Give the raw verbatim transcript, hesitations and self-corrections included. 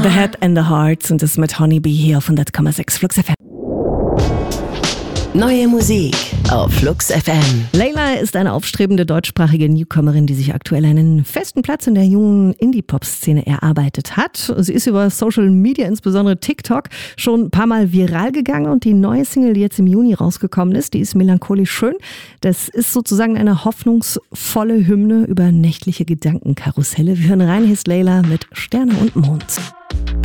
The Head and the Hearts und das mit Honeybee hier auf hundert Komma sechs Flux F M. Neue Musik auf Flux F M. Layla ist eine aufstrebende deutschsprachige Newcomerin, die sich aktuell einen festen Platz in der jungen Indie-Pop-Szene erarbeitet hat. Sie ist über Social Media, insbesondere TikTok, schon ein paar Mal viral gegangen und die neue Single, die jetzt im Juni rausgekommen ist, die ist melancholisch schön. Das ist sozusagen eine hoffnungsvolle Hymne über nächtliche Gedankenkarusselle. Wir hören rein, hier ist Layla mit Sterne und Mond.